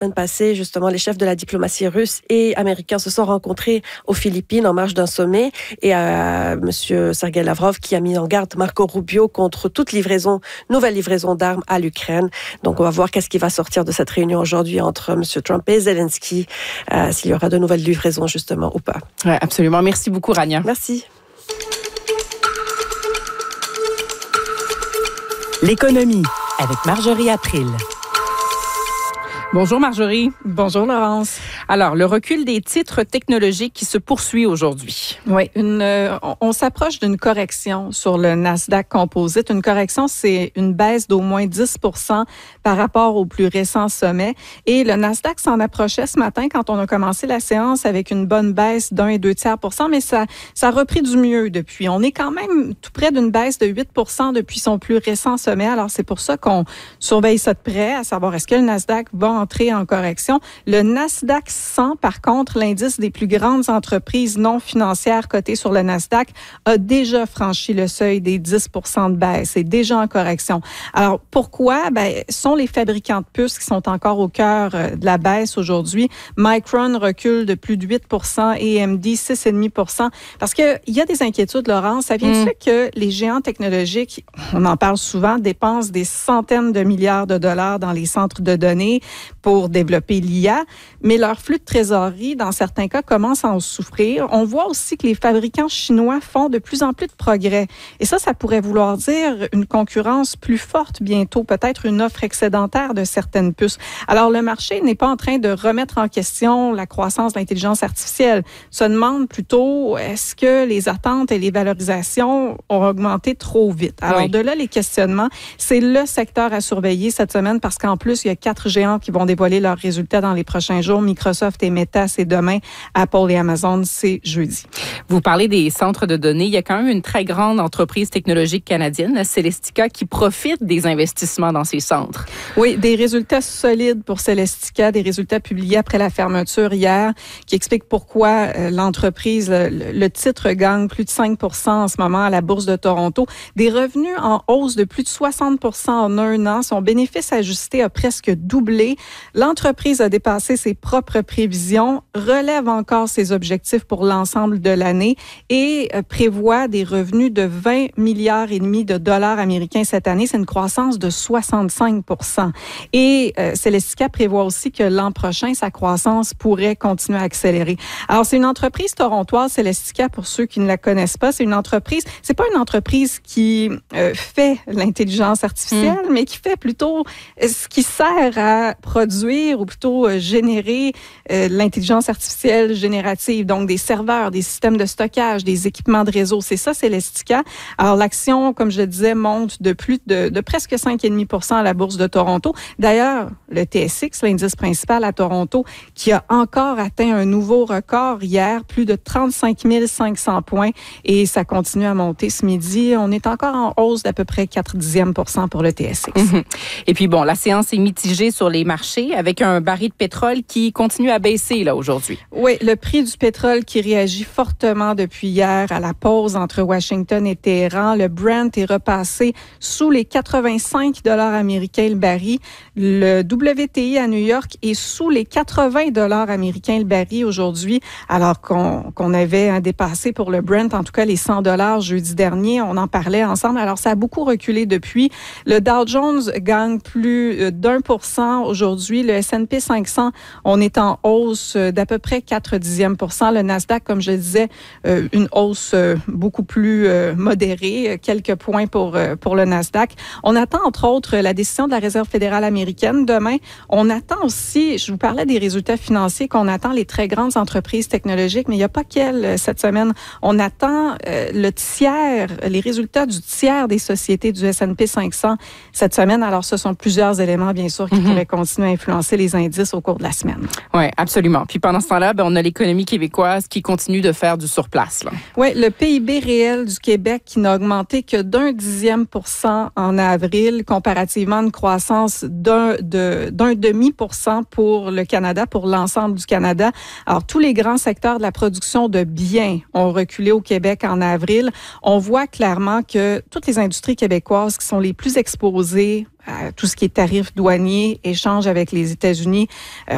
semaine passée, justement, les chefs de la diplomatie russe et américains se sont rencontrés aux Philippines en marge d'un sommet. Et Monsieur Sergei Lavrov qui a mis en garde Marco Rubio contre toute nouvelle livraison d'armes à l'Ukraine. Donc, on va voir qu'est-ce qui va sortir de cette réunion aujourd'hui entre Monsieur Trump et Zelensky, s'il y aura de nouvelles livraisons, justement, ou pas. Ouais, absolument. Merci beaucoup, Rania. Merci. L'économie avec Marjorie April. Bonjour Marjorie. Bonjour Laurence. Alors, le recul des titres technologiques qui se poursuit aujourd'hui. Oui, on s'approche d'une correction sur le Nasdaq Composite. Une correction, c'est une baisse d'au moins 10% par rapport au plus récent sommet. Et le Nasdaq s'en approchait ce matin quand on a commencé la séance avec une bonne baisse d'1,2%, mais ça a repris du mieux depuis. On est quand même tout près d'une baisse de 8% depuis son plus récent sommet. Alors, c'est pour ça qu'on surveille ça de près, à savoir est-ce que le Nasdaq va entrer en correction. Le Nasdaq 100, par contre, l'indice des plus grandes entreprises non financières cotées sur le Nasdaq, a déjà franchi le seuil des 10% de baisse. C'est déjà en correction. Alors, pourquoi? Ce sont les fabricants de puces qui sont encore au cœur de la baisse aujourd'hui. Micron recule de plus de 8%, AMD 6,5%. Parce qu'il y a des inquiétudes, Laurence. Ça vient du fait que les géants technologiques, on en parle souvent, dépensent des centaines de milliards de dollars dans les centres de données pour développer l'IA, mais leur flux de trésorerie, dans certains cas, commence à en souffrir. On voit aussi que les fabricants chinois font de plus en plus de progrès. Et ça pourrait vouloir dire une concurrence plus forte bientôt, peut-être une offre excédentaire de certaines puces. Alors, le marché n'est pas en train de remettre en question la croissance de l'intelligence artificielle. Se demande plutôt, est-ce que les attentes et les valorisations ont augmenté trop vite? Alors, de là, les questionnements, c'est le secteur à surveiller cette semaine parce qu'en plus, il y a 4 géants qui vont dévoiler leurs résultats dans les prochains jours. Microsoft et Meta, c'est demain. Apple et Amazon, c'est jeudi. Vous parlez des centres de données. Il y a quand même une très grande entreprise technologique canadienne, la Celestica, qui profite des investissements dans ces centres. Oui, des résultats solides pour Celestica, des résultats publiés après la fermeture hier, qui expliquent pourquoi l'entreprise, le titre gagne plus de 5% en ce moment à la Bourse de Toronto. Des revenus en hausse de plus de 60% en un an. Son bénéfice ajusté a presque doublé. L'entreprise a dépassé ses propres prévisions, relève encore ses objectifs pour l'ensemble de l'année et prévoit des revenus de 20 milliards et demi de dollars américains cette année. C'est une croissance de 65%. Et Celestica prévoit aussi que l'an prochain, sa croissance pourrait continuer à accélérer. Alors, c'est une entreprise torontoise, Celestica, pour ceux qui ne la connaissent pas. C'est pas une entreprise qui fait l'intelligence artificielle, mais qui fait plutôt ce qui sert à produire ou plutôt générer l'intelligence artificielle générative, donc des serveurs, des systèmes de stockage, des équipements de réseau. C'est ça, Celestica. Alors, l'action, comme je le disais, monte de presque 5,5% à la Bourse de Toronto. D'ailleurs, le TSX, l'indice principal à Toronto, qui a encore atteint un nouveau record hier, plus de 35 500 points, et ça continue à monter ce midi. On est encore en hausse d'à peu près 0,4% pour le TSX. Et puis, la séance est mitigée sur les marchés avec un baril de pétrole qui continue à baisser là aujourd'hui. Oui, le prix du pétrole qui réagit fortement depuis hier à la pause entre Washington et Téhéran. Le Brent est repassé sous les 85 $ américains le baril. Le WTI à New York est sous les 80 $ américains le baril aujourd'hui, alors qu'on avait dépassé pour le Brent, en tout cas les 100 $ jeudi dernier. On en parlait ensemble. Alors, ça a beaucoup reculé depuis. Le Dow Jones gagne plus d'1% aujourd'hui. Le S&P 500, on est en hausse d'à peu près 0,4%. Le Nasdaq, comme je disais, une hausse beaucoup plus modérée, quelques points pour le Nasdaq. On attend, entre autres, la décision de la Réserve fédérale américaine demain. On attend aussi, je vous parlais des résultats financiers, qu'on attend les très grandes entreprises technologiques, mais il n'y a pas qu'elles cette semaine. On attend les résultats du tiers des sociétés du S&P 500 cette semaine. Alors, ce sont plusieurs éléments, bien sûr, qui pourraient continuer à influencer les indices au cours de la semaine. Oui, absolument. Puis pendant ce temps-là, on a l'économie québécoise qui continue de faire du surplace. Oui, le PIB réel du Québec qui n'a augmenté que d'0,1% en avril, comparativement à une croissance d'un demi% pour le Canada, pour l'ensemble du Canada. Alors, tous les grands secteurs de la production de biens ont reculé au Québec en avril. On voit clairement que toutes les industries québécoises qui sont les plus exposées tout ce qui est tarifs douaniers, échanges avec les États-Unis,